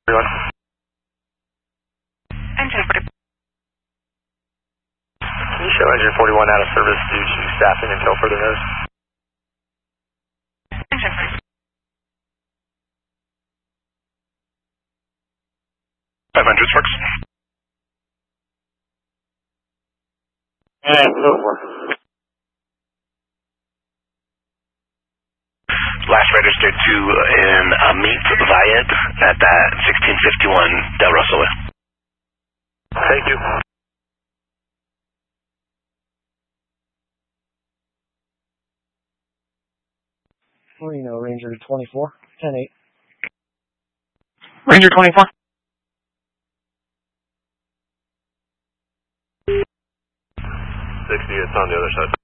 Everyone. Engine 41. Can you show engine 41 out of service due to staffing until further notice? Engine 41. 500 works. Last registered to in Amit Vayed at that 1651 Del Russell Way. Thank you. Reno, Ranger 24, 10-8. Ranger 24. 60, it's on the other side.